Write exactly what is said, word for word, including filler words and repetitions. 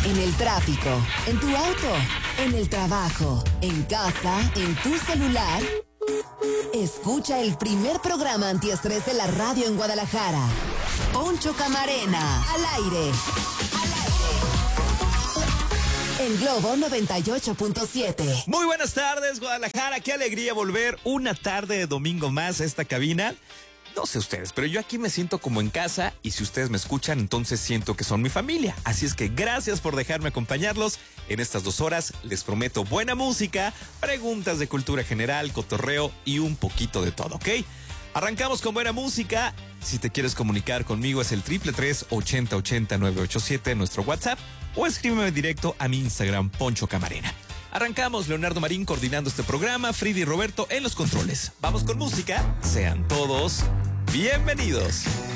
En el tráfico, en tu auto, en el trabajo, en casa, en tu celular. Escucha el primer programa antiestrés de la radio en Guadalajara. Poncho Camarena, al aire. Al aire. En Globo noventa y ocho punto siete. Muy buenas tardes, Guadalajara. Qué alegría volver una tarde de domingo más a esta cabina. No sé ustedes, pero yo aquí me siento como en casa y si ustedes me escuchan, entonces siento que son mi familia. Así es que gracias por dejarme acompañarlos en estas dos horas. Les prometo buena música, preguntas de cultura general, cotorreo y un poquito de todo, ¿ok? Arrancamos con buena música. Si te quieres comunicar conmigo es el triple tres, ochenta, ochenta, nueve ocho siete, nuestro WhatsApp, o escríbeme directo a mi Instagram, Poncho Camarena. Arrancamos, Leonardo Marín coordinando este programa, Frida y Roberto en los controles. Vamos con música, sean todos bienvenidos.